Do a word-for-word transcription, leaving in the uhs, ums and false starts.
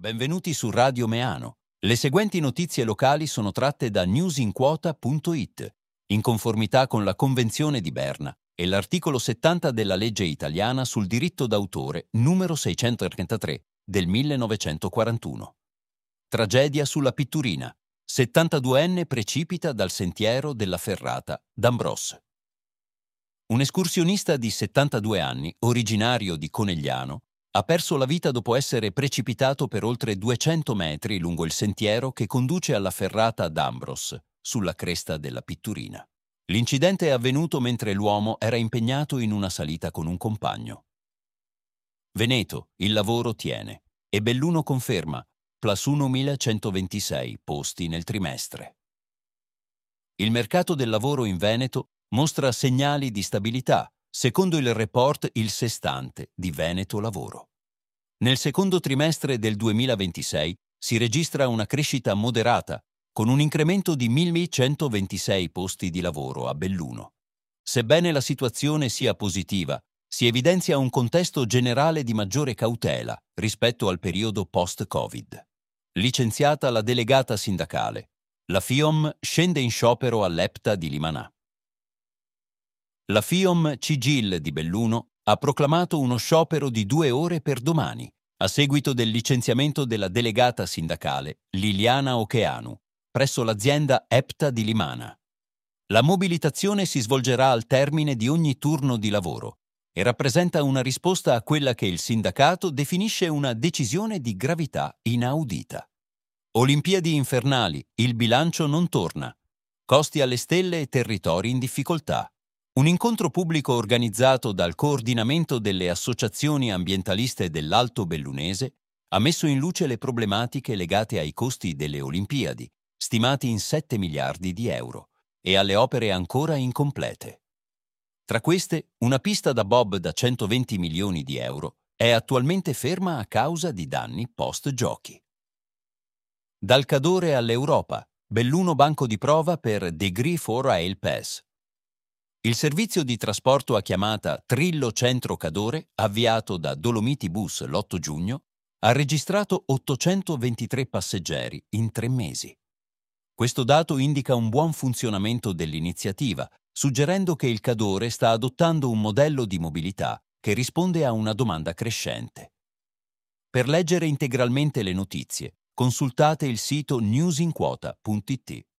Benvenuti su Radio Meano. Le seguenti notizie locali sono tratte da newsinquota punto it, in conformità con la Convenzione di Berna e l'articolo settanta della legge italiana sul diritto d'autore numero seicentotrentatré del millenovecentoquarantuno. Tragedia sulla Pitturina. settantaduenne precipita dal sentiero della Ferrata d'Ambros. Un escursionista di settantadue anni, originario di Conegliano, ha perso la vita dopo essere precipitato per oltre duecento metri lungo il sentiero che conduce alla Ferrata d'Ambros, sulla cresta della Pitturina. L'incidente è avvenuto mentre l'uomo era impegnato in una salita con un compagno. Veneto, il lavoro tiene, e Belluno conferma, plus unomilacentoventisei posti nel trimestre. Il mercato del lavoro in Veneto mostra segnali di stabilità, secondo il report Il Sestante di Veneto Lavoro. Nel secondo trimestre del duemilaventisei si registra una crescita moderata, con un incremento di millecentoventisei posti di lavoro a Belluno. Sebbene la situazione sia positiva, si evidenzia un contesto generale di maggiore cautela rispetto al periodo post-Covid. Licenziata la delegata sindacale, la FIOM scende in sciopero all'Epta di Limanà. La FIOM Cigil di Belluno ha proclamato uno sciopero di due ore per domani, a seguito del licenziamento della delegata sindacale Liliana Okeanu, presso l'azienda Epta di Limana. La mobilitazione si svolgerà al termine di ogni turno di lavoro e rappresenta una risposta a quella che il sindacato definisce una decisione di gravità inaudita. Olimpiadi infernali, il bilancio non torna. Costi alle stelle e territori in difficoltà. Un incontro pubblico organizzato dal Coordinamento delle Associazioni Ambientaliste dell'Alto Bellunese ha messo in luce le problematiche legate ai costi delle Olimpiadi, stimati in sette miliardi di euro, e alle opere ancora incomplete. Tra queste, una pista da bob da centoventi milioni di euro è attualmente ferma a causa di danni post-giochi. Dal Cadore all'Europa, Belluno banco di prova per Degree for Rail Pass. Il servizio di trasporto a chiamata Trillo Centro Cadore, avviato da Dolomiti Bus l'otto giugno, ha registrato ottocentoventitré passeggeri in tre mesi. Questo dato indica un buon funzionamento dell'iniziativa, suggerendo che il Cadore sta adottando un modello di mobilità che risponde a una domanda crescente. Per leggere integralmente le notizie, consultate il sito newsinquota punto it.